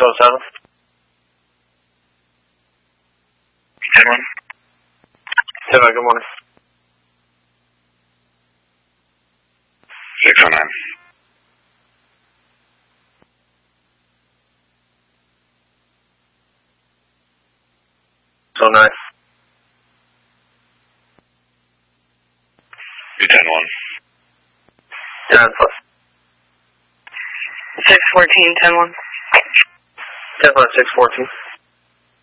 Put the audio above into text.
607. 10-1. 10, good morning. 609. 609. 10-1. 10 plus. 614, 10-1. 10 plus 614.